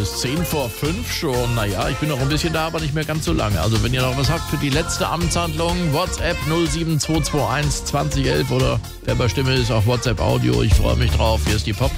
ist 10:05 schon. Naja, ich bin noch ein bisschen da, aber nicht mehr ganz so lange. Also wenn ihr noch was habt für die letzte Amtshandlung, WhatsApp 07221 2011 oder wer bei Stimme ist, auch WhatsApp Audio. Ich freue mich drauf. Hier ist die Pop.